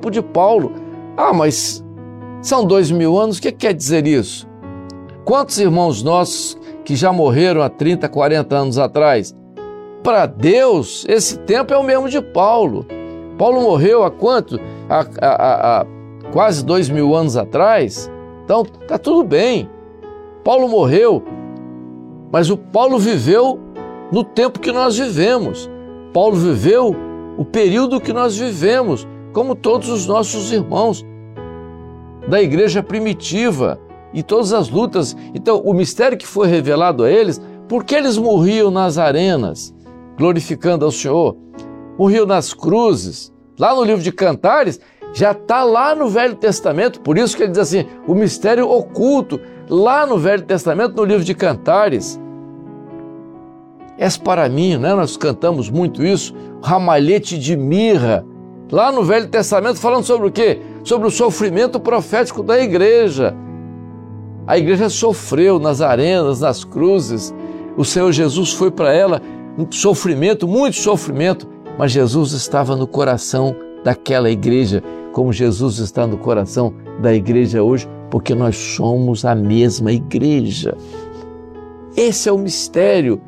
tempo de Paulo. Ah, mas são 2000 anos, o que quer dizer isso? Quantos irmãos nossos que já morreram há 30, 40 anos atrás? Para Deus, esse tempo é o mesmo de Paulo. Paulo morreu há quanto? Há quase 2000 anos atrás. Então, está tudo bem. Paulo morreu, mas o Paulo viveu no tempo que nós vivemos. Paulo viveu o período que nós vivemos, como todos os nossos irmãos da igreja primitiva e todas as lutas. Então, o mistério que foi revelado a eles, por que eles morriam nas arenas, glorificando ao Senhor? Morriam nas cruzes. Lá no livro de Cantares, já está lá no Velho Testamento, por isso que ele diz assim, o mistério oculto, lá no Velho Testamento, no livro de Cantares. És para mim, né? Nós cantamos muito isso, ramalhete de mirra, lá no Velho Testamento, falando sobre o quê? Sobre o sofrimento profético da igreja. A igreja sofreu nas arenas, nas cruzes, o Senhor Jesus foi para ela, um sofrimento, muito sofrimento, mas Jesus estava no coração daquela igreja, como Jesus está no coração da igreja hoje, porque nós somos a mesma igreja. Esse é o mistério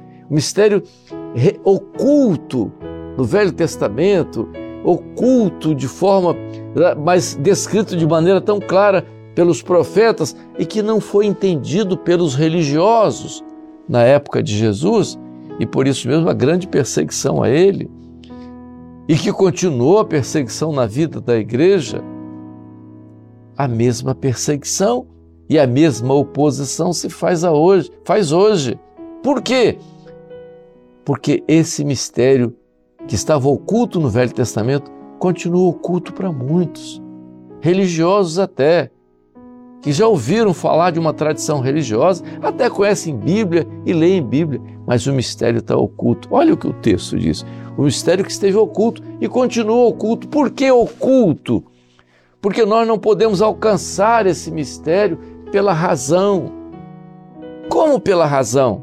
oculto no Velho Testamento, oculto de forma, mas descrito de maneira tão clara pelos profetas e que não foi entendido pelos religiosos na época de Jesus, e por isso mesmo a grande perseguição a ele, e que continuou a perseguição na vida da igreja. A mesma perseguição e a mesma oposição se faz hoje. Por quê? Porque esse mistério que estava oculto no Velho Testamento continua oculto para muitos, religiosos até, que já ouviram falar de uma tradição religiosa, até conhecem Bíblia e leem Bíblia, mas o mistério está oculto. Olha o que o texto diz, o mistério que esteve oculto e continua oculto. Por que oculto? Porque nós não podemos alcançar esse mistério pela razão. Como pela razão?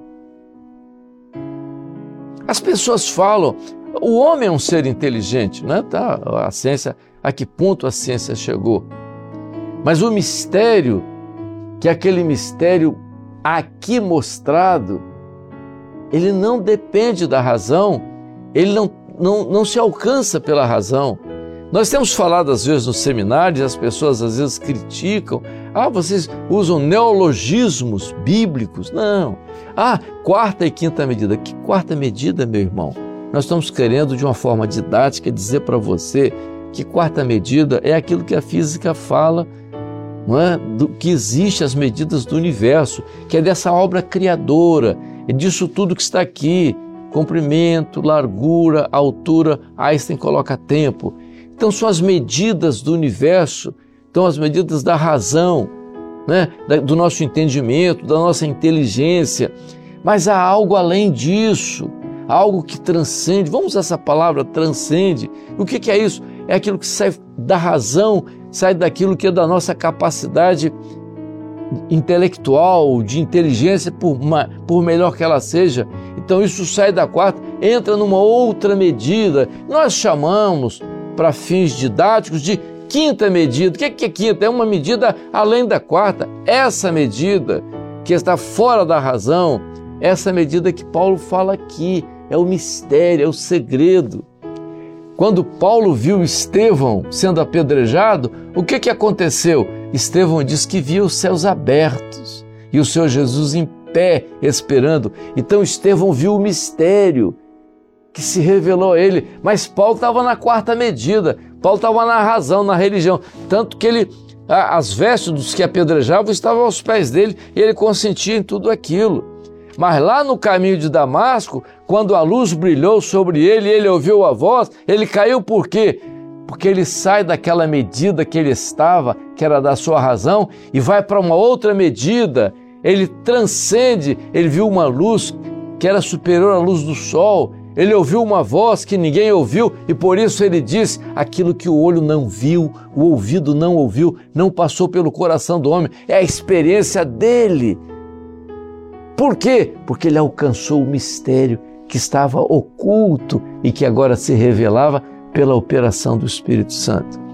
As pessoas falam, o homem é um ser inteligente, né? Tá, a ciência, a que ponto a ciência chegou? Mas o mistério, que é aquele mistério aqui mostrado, ele não depende da razão, ele não se alcança pela razão. Nós temos falado às vezes nos seminários, as pessoas às vezes criticam, vocês usam neologismos bíblicos. Não. Quarta e quinta medida. Que quarta medida, meu irmão? Nós estamos querendo, de uma forma didática, dizer para você que quarta medida é aquilo que a física fala, não é? Que existe as medidas do universo, que é dessa obra criadora, é disso tudo que está aqui, comprimento, largura, altura, Einstein coloca tempo. Então são as medidas do universo, são as medidas da razão, né? Do nosso entendimento, da nossa inteligência, mas há algo além disso, algo que transcende. Vamos usar essa palavra, transcende. O que é isso? É aquilo que sai da razão, sai daquilo que é da nossa capacidade intelectual, de inteligência, por melhor que ela seja. Então isso sai da quarta, entra numa outra medida. Nós chamamos, para fins didáticos, de quinta medida. O que é quinta? É uma medida além da quarta. Essa medida que está fora da razão, essa medida que Paulo fala aqui, é o mistério, é o segredo. Quando Paulo viu Estevão sendo apedrejado, o que aconteceu? Estevão diz que viu os céus abertos e o Senhor Jesus em pé, esperando. Então Estevão viu o mistério que se revelou a ele, mas Paulo estava na quarta medida, Paulo estava na razão, na religião, tanto que as vestes dos que apedrejavam estavam aos pés dele e ele consentia em tudo aquilo. Mas lá no caminho de Damasco, quando a luz brilhou sobre ele e ele ouviu a voz, ele caiu por quê? Porque ele sai daquela medida que ele estava, que era da sua razão, e vai para uma outra medida, ele transcende, ele viu uma luz que era superior à luz do sol, ele ouviu uma voz que ninguém ouviu e por isso ele diz aquilo que o olho não viu, o ouvido não ouviu, não passou pelo coração do homem, é a experiência dele. Por quê? Porque ele alcançou o mistério que estava oculto e que agora se revelava pela operação do Espírito Santo.